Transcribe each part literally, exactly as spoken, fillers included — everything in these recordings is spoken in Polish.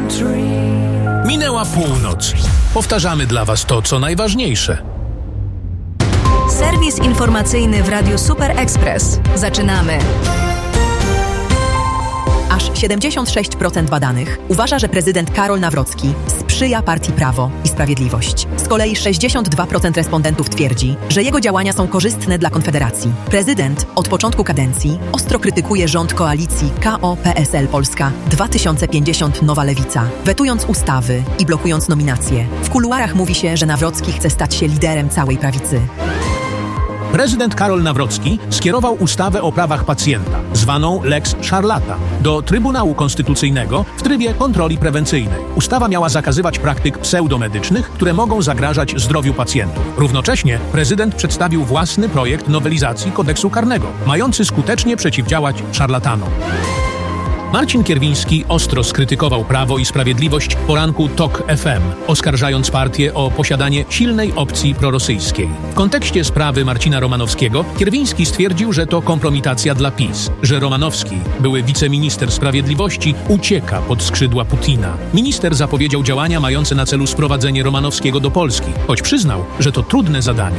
Minęła północ. Powtarzamy dla Was to, co najważniejsze. Serwis informacyjny w Radiu Super Express. Zaczynamy. Aż siedemdziesiąt sześć procent badanych uważa, że prezydent Karol Nawrocki sprzyja partii Prawo i Sprawiedliwość. Z kolei sześćdziesiąt dwa procent respondentów twierdzi, że jego działania są korzystne dla Konfederacji. Prezydent od początku kadencji ostro krytykuje rząd koalicji K O P S L Polska dwa tysiące pięćdziesiąt Nowa Lewica, wetując ustawy i blokując nominacje. W kuluarach mówi się, że Nawrocki chce stać się liderem całej prawicy. Prezydent Karol Nawrocki skierował ustawę o prawach pacjenta, zwaną Lex Szarlata, do Trybunału Konstytucyjnego w trybie kontroli prewencyjnej. Ustawa miała zakazywać praktyk pseudomedycznych, które mogą zagrażać zdrowiu pacjentów. Równocześnie prezydent przedstawił własny projekt nowelizacji kodeksu karnego, mający skutecznie przeciwdziałać szarlatanom. Marcin Kierwiński ostro skrytykował Prawo i Sprawiedliwość poranku Tok F M, oskarżając partię o posiadanie silnej opcji prorosyjskiej. W kontekście sprawy Marcina Romanowskiego Kierwiński stwierdził, że to kompromitacja dla PiS, że Romanowski, były wiceminister sprawiedliwości, ucieka pod skrzydła Putina. Minister zapowiedział działania mające na celu sprowadzenie Romanowskiego do Polski, choć przyznał, że to trudne zadanie.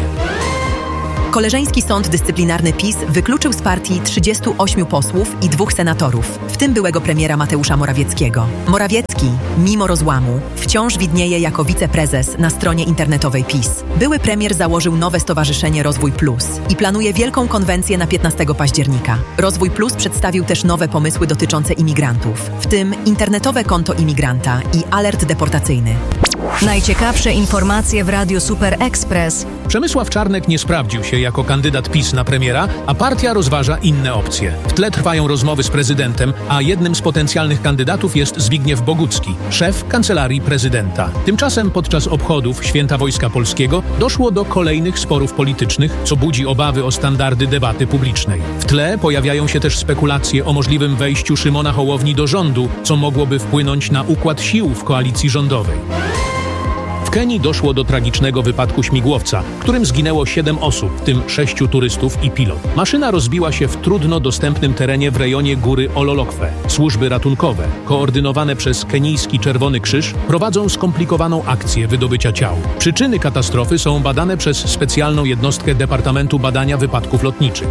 Koleżeński Sąd Dyscyplinarny PiS wykluczył z partii trzydziestu ośmiu posłów i dwóch senatorów, w tym byłego premiera Mateusza Morawieckiego. Morawiecki, mimo rozłamu, wciąż widnieje jako wiceprezes na stronie internetowej PiS. Były premier założył nowe stowarzyszenie Rozwój Plus i planuje wielką konwencję na piętnastego października. Rozwój Plus przedstawił też nowe pomysły dotyczące imigrantów, w tym internetowe konto imigranta i alert deportacyjny. Najciekawsze informacje w Radiu Super Express. Przemysław Czarnek nie sprawdził się jako kandydat PiS na premiera, a partia rozważa inne opcje. W tle trwają rozmowy z prezydentem, a jednym z potencjalnych kandydatów jest Zbigniew Bogucki, szef Kancelarii Prezydenta. Tymczasem podczas obchodów Święta Wojska Polskiego doszło do kolejnych sporów politycznych, co budzi obawy o standardy debaty publicznej. W tle pojawiają się też spekulacje o możliwym wejściu Szymona Hołowni do rządu, co mogłoby wpłynąć na układ sił w koalicji rządowej. W Kenii doszło do tragicznego wypadku śmigłowca, w którym zginęło siedem osób, w tym sześciu turystów i pilot. Maszyna rozbiła się w trudno dostępnym terenie w rejonie góry Ololokwe. Służby ratunkowe, koordynowane przez kenijski Czerwony Krzyż, prowadzą skomplikowaną akcję wydobycia ciał. Przyczyny katastrofy są badane przez specjalną jednostkę Departamentu Badania Wypadków Lotniczych.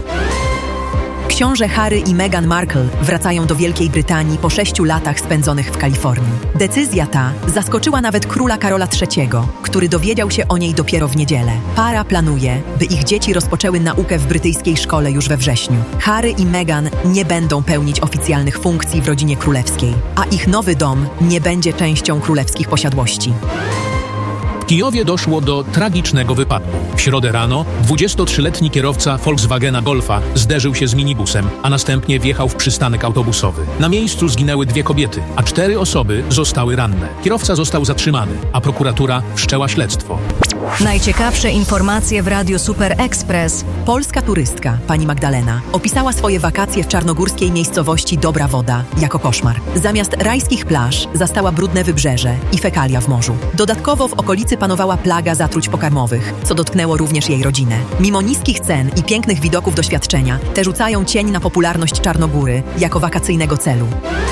Książę Harry i Meghan Markle wracają do Wielkiej Brytanii po sześciu latach spędzonych w Kalifornii. Decyzja ta zaskoczyła nawet króla Karola trzeciego, który dowiedział się o niej dopiero w niedzielę. Para planuje, by ich dzieci rozpoczęły naukę w brytyjskiej szkole już we wrześniu. Harry i Meghan nie będą pełnić oficjalnych funkcji w rodzinie królewskiej, a ich nowy dom nie będzie częścią królewskich posiadłości. W Kijowie doszło do tragicznego wypadku. W środę rano dwudziestotrzyletni kierowca Volkswagena Golfa zderzył się z minibusem, a następnie wjechał w przystanek autobusowy. Na miejscu zginęły dwie kobiety, a cztery osoby zostały ranne. Kierowca został zatrzymany, a prokuratura wszczęła śledztwo. Najciekawsze informacje w Radiu Super Express. Polska turystka, pani Magdalena, opisała swoje wakacje w czarnogórskiej miejscowości Dobra Woda jako koszmar. Zamiast rajskich plaż zastała brudne wybrzeże i fekalia w morzu. Dodatkowo w okolicy panowała plaga zatruć pokarmowych, co dotknęło również jej rodzinę. Mimo niskich cen i pięknych widoków doświadczenia, te rzucają cień na popularność Czarnogóry jako wakacyjnego celu.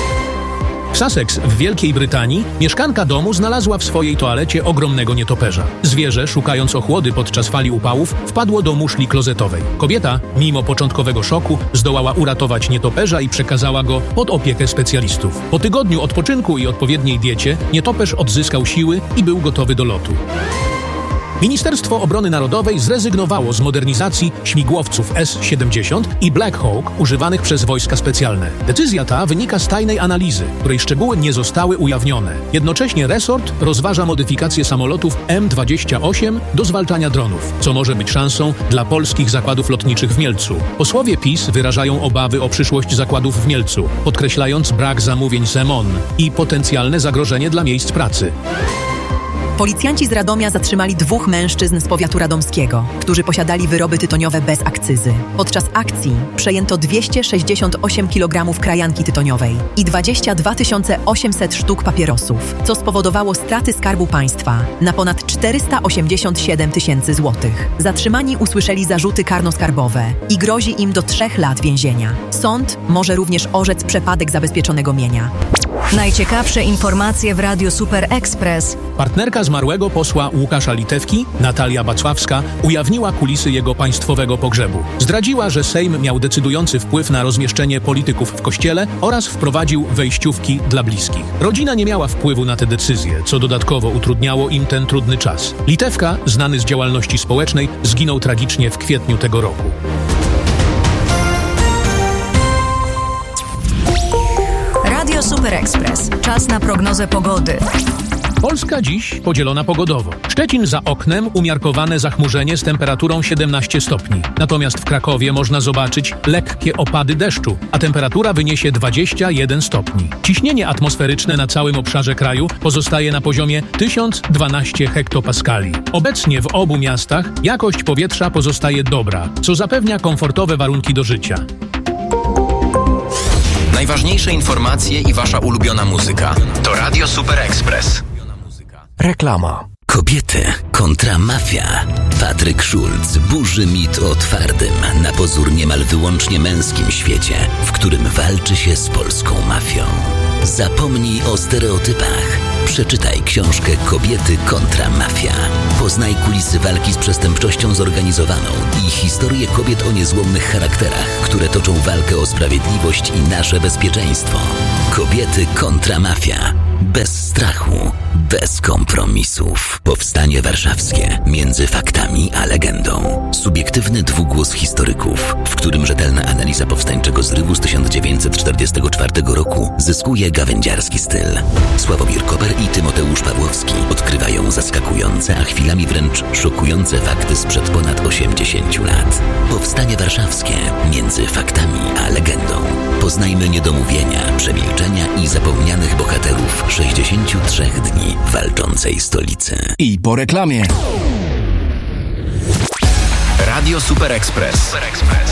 W Sussex w Wielkiej Brytanii mieszkanka domu znalazła w swojej toalecie ogromnego nietoperza. Zwierzę, szukając ochłody podczas fali upałów, wpadło do muszli klozetowej. Kobieta, mimo początkowego szoku, zdołała uratować nietoperza i przekazała go pod opiekę specjalistów. Po tygodniu odpoczynku i odpowiedniej diecie nietoperz odzyskał siły i był gotowy do lotu. Ministerstwo Obrony Narodowej zrezygnowało z modernizacji śmigłowców S siedemdziesiąt i Black Hawk używanych przez wojska specjalne. Decyzja ta wynika z tajnej analizy, której szczegóły nie zostały ujawnione. Jednocześnie resort rozważa modyfikację samolotów M dwadzieścia osiem do zwalczania dronów, co może być szansą dla polskich zakładów lotniczych w Mielcu. Posłowie PiS wyrażają obawy o przyszłość zakładów w Mielcu, podkreślając brak zamówień z M O N i potencjalne zagrożenie dla miejsc pracy. Policjanci z Radomia zatrzymali dwóch mężczyzn z powiatu radomskiego, którzy posiadali wyroby tytoniowe bez akcyzy. Podczas akcji przejęto dwieście sześćdziesiąt osiem kilogramów krajanki tytoniowej i dwadzieścia dwa tysiące osiemset sztuk papierosów, co spowodowało straty Skarbu Państwa na ponad czterysta osiemdziesiąt siedem tysięcy złotych. Zatrzymani usłyszeli zarzuty karnoskarbowe i grozi im do trzech lat więzienia. Sąd może również orzec przepadek zabezpieczonego mienia. Najciekawsze informacje w Radiu Super Express. Partnerka zmarłego posła Łukasza Litewki, Natalia Bacławska, ujawniła kulisy jego państwowego pogrzebu. Zdradziła, że Sejm miał decydujący wpływ na rozmieszczenie polityków w kościele oraz wprowadził wejściówki dla bliskich. Rodzina nie miała wpływu na te decyzje, co dodatkowo utrudniało im ten trudny czas. Litewka, znany z działalności społecznej, zginął tragicznie w kwietniu tego roku. Radio Super Express. Czas na prognozę pogody. Polska dziś podzielona pogodowo. Szczecin za oknem umiarkowane zachmurzenie z temperaturą siedemnaście stopni. Natomiast w Krakowie można zobaczyć lekkie opady deszczu, a temperatura wyniesie dwadzieścia jeden stopni. Ciśnienie atmosferyczne na całym obszarze kraju pozostaje na poziomie tysiąc dwanaście hektopaskali. Obecnie w obu miastach jakość powietrza pozostaje dobra, co zapewnia komfortowe warunki do życia. Najważniejsze informacje i wasza ulubiona muzyka to Radio Super Express. Reklama. Kobiety kontra mafia. Patryk Schulz burzy mit o twardym, na pozór niemal wyłącznie męskim świecie, w którym walczy się z polską mafią. Zapomnij o stereotypach. Przeczytaj książkę Kobiety kontra mafia. Poznaj kulisy walki z przestępczością zorganizowaną i historię kobiet o niezłomnych charakterach, które toczą walkę o sprawiedliwość i nasze bezpieczeństwo. Kobiety kontra mafia. Bez strachu, bez kompromisów. Powstanie warszawskie. Między faktami a legendą. Subiektywny dwugłos historyków, w którym rzetelna analiza powstańczego zrywu z tysiąc dziewięćset czterdziestego czwartego roku zyskuje gawędziarski styl. Sławomir Koper i Tymoteusz Pawłowski odkrywają zaskakujące, a chwilami wręcz szokujące fakty sprzed ponad osiemdziesięciu lat. Powstanie warszawskie. Między faktami a legendą. Poznajmy niedomówienia, przemilczenia i zapomnianych bohaterów sześćdziesięciu trzech dni walczącej stolicy. I po reklamie. Radio Super Express. Super Express.